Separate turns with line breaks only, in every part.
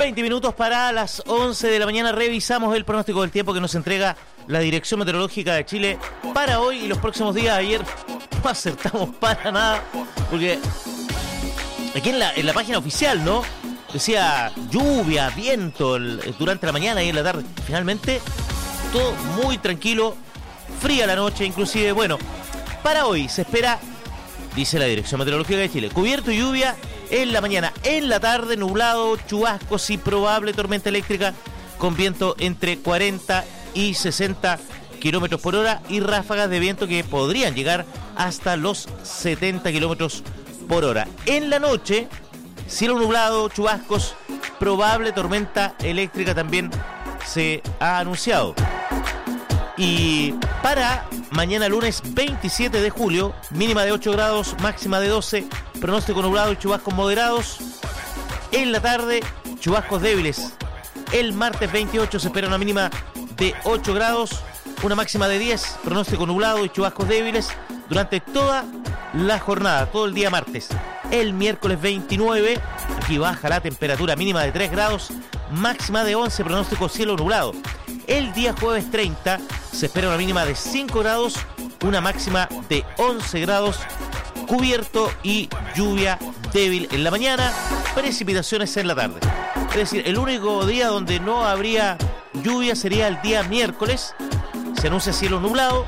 20 minutos para las 11 de la mañana. Revisamos el pronóstico del tiempo que nos entrega la Dirección Meteorológica de Chile para hoy y los próximos días. Ayer no acertamos para nada, porque aquí en la página oficial, ¿no?, decía lluvia, viento durante la mañana y en la tarde. Finalmente, todo muy tranquilo, fría la noche inclusive. Bueno, para hoy se espera, dice la Dirección Meteorológica de Chile, cubierto y lluvia en la mañana, en la tarde nublado, chubascos y probable tormenta eléctrica con viento entre 40 y 60 kilómetros por hora y ráfagas de viento que podrían llegar hasta los 70 kilómetros por hora. En la noche, cielo nublado, chubascos, probable tormenta eléctrica también se ha anunciado. Y para mañana lunes 27 de julio, mínima de 8 grados, máxima de 12, pronóstico nublado y chubascos moderados. En la tarde, chubascos débiles. El martes 28 se espera una mínima de 8 grados, una máxima de 10, pronóstico nublado y chubascos débiles durante toda la jornada, todo el día martes. El miércoles 29, aquí baja la temperatura, mínima de 3 grados, máxima de 11, pronóstico cielo nublado. El día jueves 30 se espera una mínima de 5 grados, una máxima de 11 grados, cubierto y lluvia débil en la mañana, precipitaciones en la tarde. Es decir, el único día donde no habría lluvia sería el día miércoles, se anuncia cielo nublado,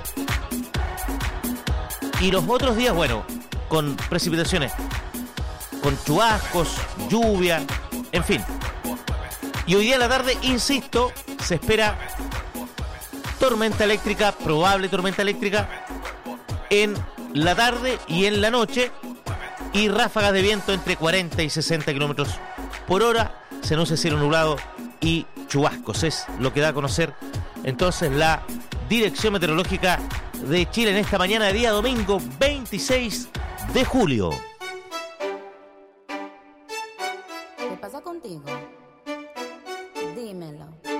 y los otros días, bueno, con precipitaciones, con chubascos, lluvia, en fin. Y hoy día en la tarde, insisto, se espera tormenta eléctrica, probable tormenta eléctrica en la tarde y en la noche, y ráfagas de viento entre 40 y 60 kilómetros por hora. Se anuncia cielo nublado y chubascos. Es lo que da a conocer entonces la Dirección Meteorológica de Chile en esta mañana de día domingo 26 de julio.
¿Qué pasa contigo? Dímelo.